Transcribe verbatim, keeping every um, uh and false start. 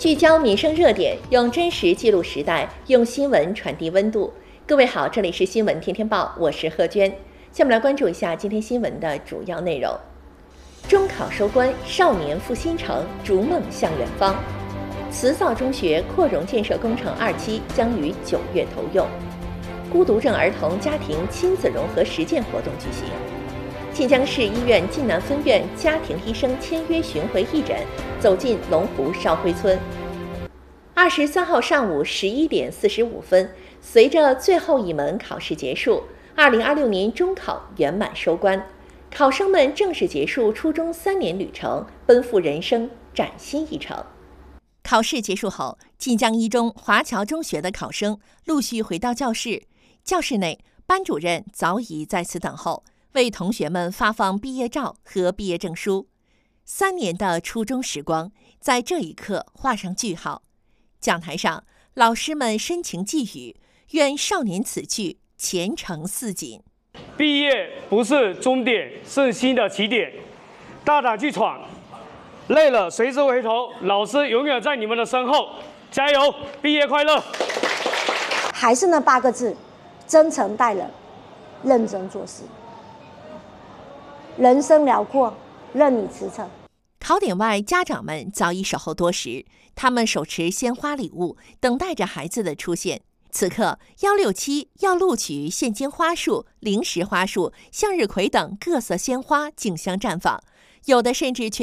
聚焦民生热点，用真实记录时代，用新闻传递温度。各位好，这里是新闻天天报，我是贺娟。下面来关注一下今天新闻的主要内容。中考收官，少年赴新城，逐梦向远方。慈枣中学扩容建设工程二期将于九月投用。孤独症儿童家庭亲子融合实践活动举行。晋江市医院晋南分院家庭医生签约巡回义诊，走进龙湖烧灰村。二十三号上午十一点四十五分，随着最后一门考试结束，二零二六年中考圆满收官，考生们正式结束初中三年旅程，奔赴人生崭新一程。考试结束后，晋江一中华侨中学的考生陆续回到教室，教室内班主任早已在此等候，为同学们发放毕业照和毕业证书。三年的初中时光在这一刻画上句号。讲台上，老师们深情寄语，愿少年此去，前程似锦。 毕业不是终点，是新的起点。大胆去闯，累了随时回头，老师永远在你们的身后，加油！毕业快乐！ 还是那八个字：真诚待人，认真做事。人生辽阔，任你驰骋。 考点外，家长们早已守候多时，他们手持鲜花礼物，等待着孩子的出现。此刻，幺六七要录取现金花束、零食花束、向日葵等各色鲜花竞相绽放，有的甚至却